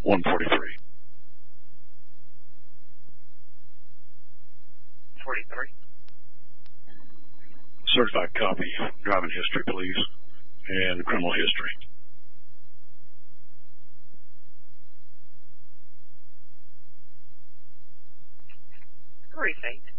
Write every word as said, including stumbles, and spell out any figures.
one forty-three. forty-three. Certified copy. Driving history, please. And criminal history. Precinct.